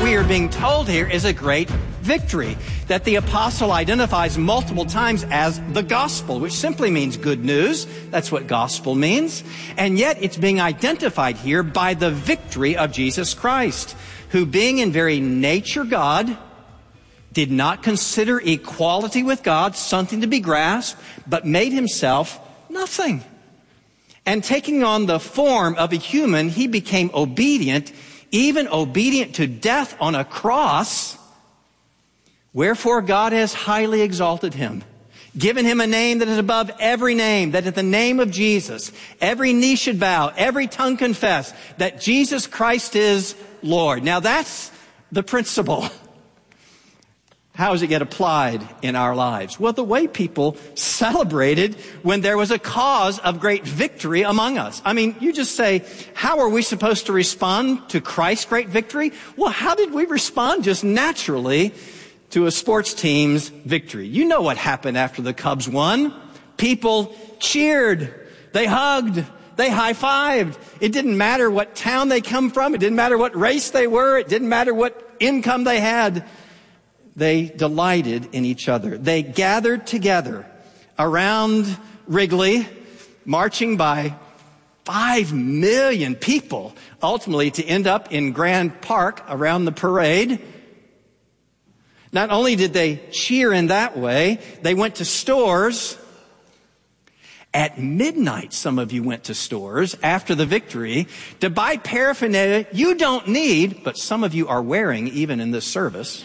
we are being told here is a great victory that the apostle identifies multiple times as the gospel, which simply means good news. That's what gospel means. And yet it's being identified here by the victory of Jesus Christ, who being in very nature God, did not consider equality with God something to be grasped, but made himself nothing. And taking on the form of a human, he became obedient, even obedient to death on a cross. Wherefore God has highly exalted him, given him a name that is above every name, that at the name of Jesus, every knee should bow, every tongue confess that Jesus Christ is Lord. Now that's the principle. How does it get applied in our lives? Well, the way people celebrated when there was a cause of great victory among us. I mean, you just say, how are we supposed to respond to Christ's great victory? Well, how did we respond just naturally to a sports team's victory? You know what happened after the Cubs won. People cheered. They hugged. They high-fived. It didn't matter what town they come from. It didn't matter what race they were. It didn't matter what income they had. They delighted in each other. They gathered together around Wrigley, marching by 5 million people, ultimately to end up in Grand Park around the parade. Not only did they cheer in that way, they went to stores. At midnight, some of you went to stores after the victory to buy paraphernalia you don't need, but some of you are wearing even in this service.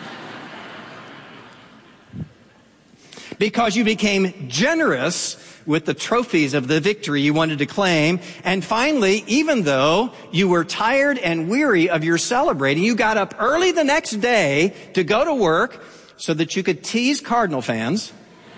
Because you became generous with the trophies of the victory you wanted to claim. And finally, even though you were tired and weary of your celebrating, you got up early the next day to go to work so that you could tease Cardinal fans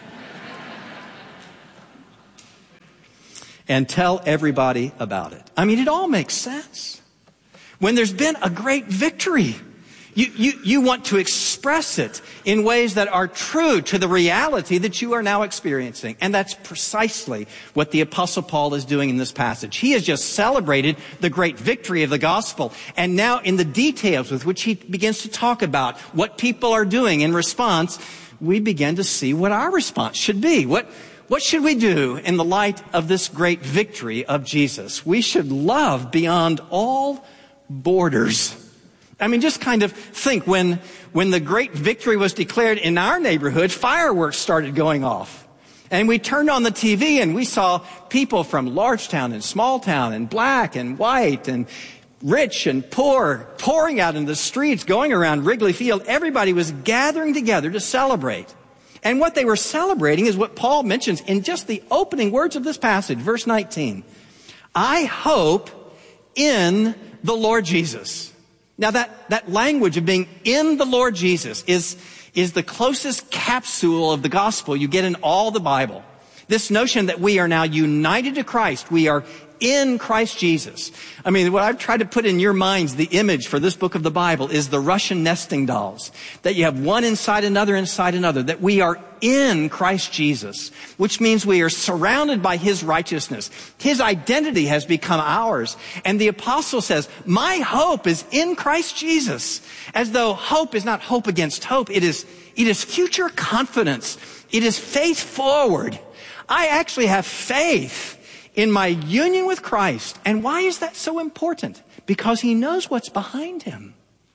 and tell everybody about it. I mean, it all makes sense. When there's been a great victory, you want to express it in ways that are true to the reality that you are now experiencing. And that's precisely what the Apostle Paul is doing in this passage. He has just celebrated the great victory of the gospel. And now in the details with which he begins to talk about what people are doing in response, we begin to see what our response should be. What should we do in the light of this great victory of Jesus? We should love beyond all borders. I mean, just kind of think when the great victory was declared in our neighborhood, fireworks started going off. And we turned on the TV and we saw people from large town and small town and black and white and rich and poor pouring out in the streets, going around Wrigley Field. Everybody was gathering together to celebrate. And what they were celebrating is what Paul mentions in just the opening words of this passage, verse 19. I hope in the Lord Jesus. Now that language of being in the Lord Jesus is the closest capsule of the gospel you get in all the Bible. This notion that we are now united to Christ. We are in Christ Jesus. I mean, what I've tried to put in your minds, the image for this book of the Bible is the Russian nesting dolls. That you have one inside another, that we are in Christ Jesus, which means we are surrounded by his righteousness. His identity has become ours. And the apostle says, my hope is in Christ Jesus. As though hope is not hope against hope. It is future confidence. It is faith forward. I actually have faith in my union with Christ. And why is that so important? Because he knows what's behind him.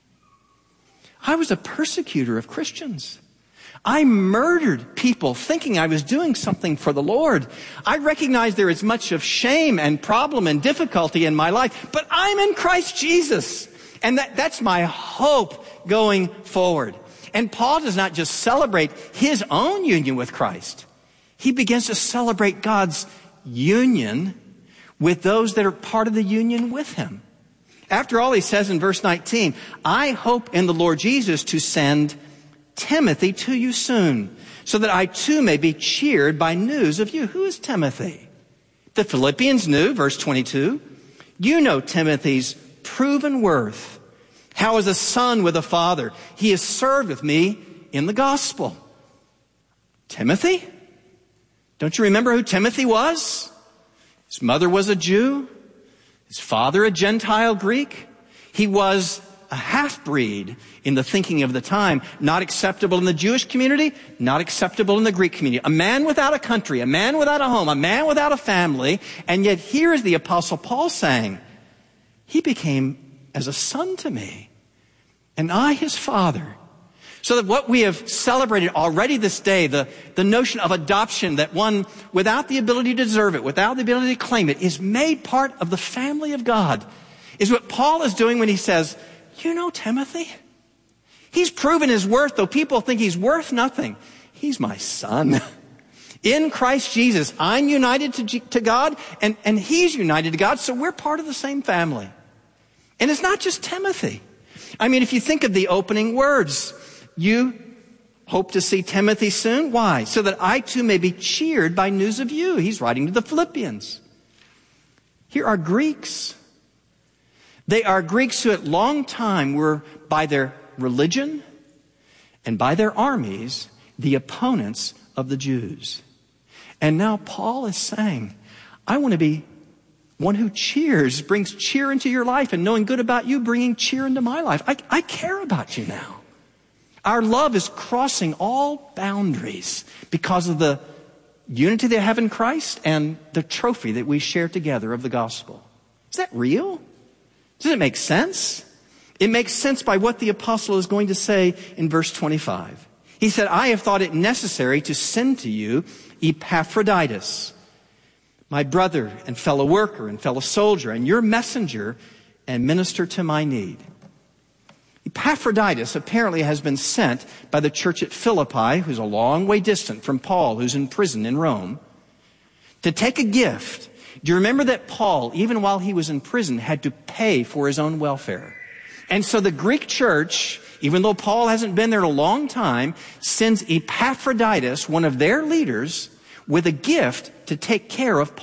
I was a persecutor of Christians. I murdered people thinking I was doing something for the Lord. I recognize there is much of shame and problem and difficulty in my life, but I'm in Christ Jesus. And that's my hope going forward. And Paul does not just celebrate his own union with Christ. He begins to celebrate God's union with those that are part of the union with him. After all, he says in verse 19, I hope in the Lord Jesus to send Timothy to you soon, so that I too may be cheered by news of you. Who is Timothy? The Philippians knew, verse 22. You know Timothy's proven worth. How as a son with a father, he has served with me in the gospel. Timothy? Don't you remember who Timothy was? His mother was a Jew. His father a Gentile Greek. He was a half-breed in the thinking of the time, not acceptable in the Jewish community, not acceptable in the Greek community. A man without a country, a man without a home, a man without a family, and yet here is the Apostle Paul saying, he became as a son to me, and I his father. So that what we have celebrated already this day, the notion of adoption, that one without the ability to deserve it, without the ability to claim it, is made part of the family of God, is what Paul is doing when he says, you know Timothy? He's proven his worth, though people think he's worth nothing. He's my son. In Christ Jesus, I'm united to God, and he's united to God, so we're part of the same family. And it's not just Timothy. I mean, if you think of the opening words, you hope to see Timothy soon. Why? So that I too may be cheered by news of you. He's writing to the Philippians. Here are Greeks. They are Greeks who at long time were, by their religion and by their armies, the opponents of the Jews. And now Paul is saying, I want to be one who cheers, brings cheer into your life, and knowing good about you, bringing cheer into my life. I care about you now. Our love is crossing all boundaries because of the unity that we have in Christ and the trophy that we share together of the gospel. Is that real? Does it make sense? It makes sense by what the apostle is going to say in verse 25. He said, I have thought it necessary to send to you Epaphroditus, my brother and fellow worker and fellow soldier, and your messenger and minister to my need. Epaphroditus apparently has been sent by the church at Philippi, who's a long way distant from Paul, who's in prison in Rome, to take a gift. Do you remember that Paul, even while he was in prison, had to pay for his own welfare? And so the Greek church, even though Paul hasn't been there in a long time, sends Epaphroditus, one of their leaders, with a gift to take care of Paul.